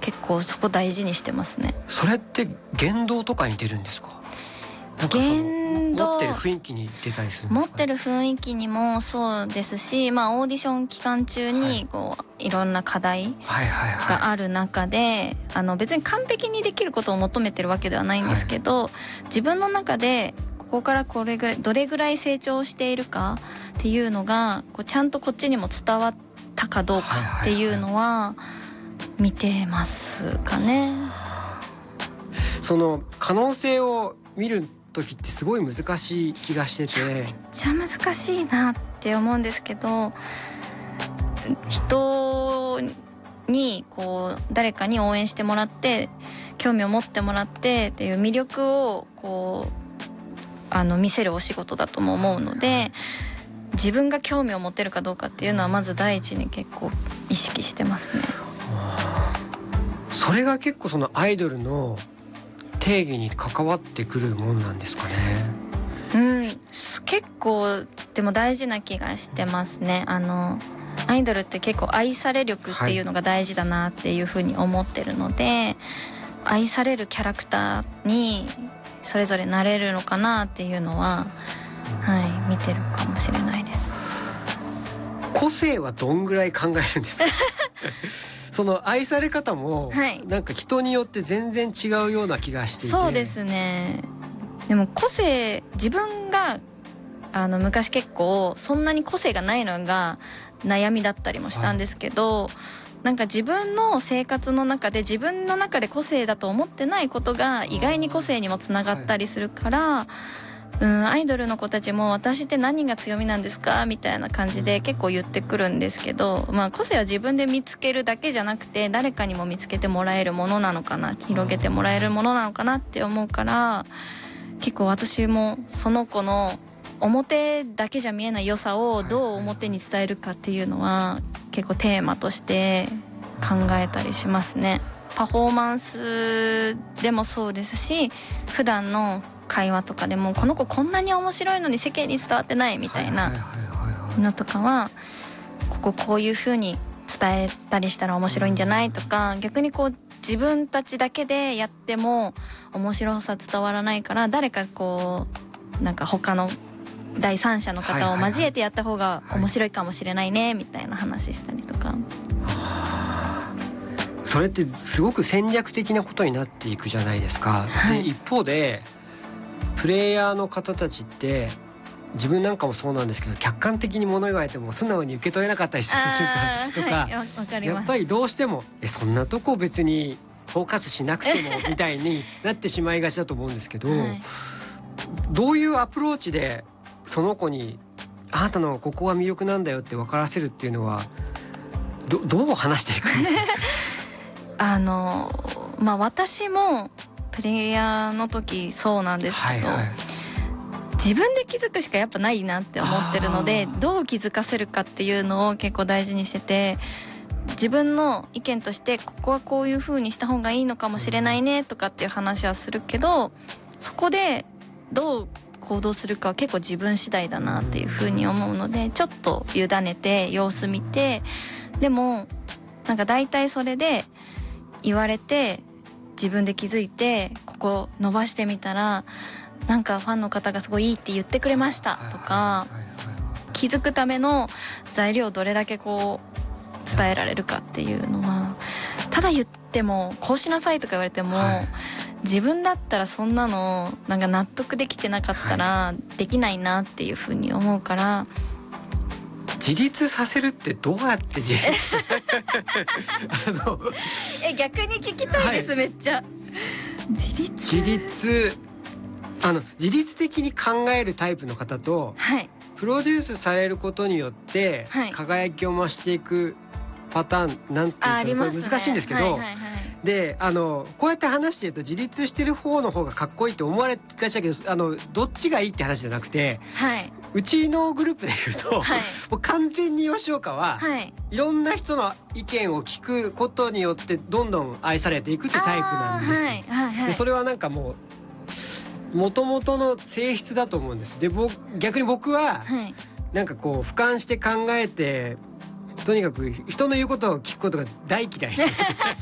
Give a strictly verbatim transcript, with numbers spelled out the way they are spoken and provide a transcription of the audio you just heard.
結構そこ大事にしてますね。 それって言動とかに出るんですか？なんかその言動持ってる雰囲気に出たりするんですかね？ 持ってる雰囲気にもそうですし、まあ、オーディション期間中にこう、はい、いろんな課題がある中で、あの別に完璧にできることを求めてるわけではないんですけど、はい、自分の中でここからこれぐらいどれぐらい成長しているかっていうのがこうちゃんとこっちにも伝わったかどうかっていうのは見てますかね。 その可能性を見る時ってすごい難しい気がしてて、 めっちゃ難しいなって思うんですけど、人にこう誰かに応援してもらって興味を持ってもらってっていう魅力をこうあの見せるお仕事だとも思うので、自分が興味を持てるかどうかっていうのはまず第一に結構意識してますね。 それが結構そのアイドルの定義に関わってくるもんなんですかね。 うん、結構でも大事な気がしてますね。あのアイドルって結構愛され力っていうのが大事だなっていうふうに思ってるので、はい、愛されるキャラクターにそれぞれなれるのかなっていうのは、はい、見てるかもしれないです。 個性はどんぐらい考えるんですか？その愛され方も、はい、なんか人によって全然違うような気がしていて。 そうですね。でも個性、自分があの昔結構そんなに個性がないのが悩みだったりもしたんですけど、はい、なんか自分の生活の中で自分の中で個性だと思ってないことが意外に個性にもつながったりするから、はい、うん、アイドルの子たちも私って何が強みなんですかみたいな感じで結構言ってくるんですけど、まあ、個性は自分で見つけるだけじゃなくて誰かにも見つけてもらえるものなのかな、広げてもらえるものなのかなって思うから、結構私もその子の表だけじゃ見えない良さをどう表に伝えるかっていうのは結構テーマとして考えたりしますね。パフォーマンスでもそうですし、普段の会話とかでもこの子こんなに面白いのに世間に伝わってないみたいなのとかは、こここういう風に伝えたりしたら面白いんじゃないとか、逆にこう自分たちだけでやっても面白さ伝わらないから誰かこうなんか他の第三者の方を交えてやった方が面白いかもしれないねみたいな話したりとか。 それってすごく戦略的なことになっていくじゃないですか、はい、で一方でプレイヤーの方たちって自分なんかもそうなんですけど、客観的に物言われても素直に受け取れなかったりする瞬間とか、はい、かやっぱりどうしてもえそんなとこ別にフォーカスしなくてもみたいになってしまいがちだと思うんですけど、はい、どういうアプローチでその子にあなたのここが魅力なんだよって分からせるっていうのは ど, どう話していくんですか？ あのまあ私もプレイヤーの時そうなんですけど、はいはい、自分で気づくしかやっぱないなって思ってるので、どう気づかせるかっていうのを結構大事にしてて、自分の意見としてここはこういう風にした方がいいのかもしれないねとかっていう話はするけど、そこでどう行動するかは結構自分次第だなっていう風に思うので、ちょっと委ねて様子見て、でもなんか大体それで言われて自分で気づいてここ伸ばしてみたらなんかファンの方がすごいいいって言ってくれましたとか、気づくための材料をどれだけこう伝えられるかっていうのは、ただ言ってもこうしなさいとか言われても、はい、自分だったらそんなのなんか納得できてなかったらできないなっていうふうに思うから、 自立させるってどうやって自立あのえ逆に聞きたいです、はい、めっちゃ自立自立あの自律的に考えるタイプの方と、はい、プロデュースされることによって輝きを増していくパターンなんていうか、これ難しいんですけど、はいはいはい、であのこうやって話してると自立してる方の方がかっこいいと思われがちだけど、あのどっちがいいって話じゃなくて、はい、うちのグループで言うと、はい、もう完全に吉岡は、はい、いろんな人の意見を聞くことによってどんどん愛されていくってタイプなんですよ、はいはいはい、でそれはなんかもう元々の性質だと思うんです。で僕逆に僕は、はい、なんかこう俯瞰して考えてとにかく人の言うことを聞くことが大嫌いです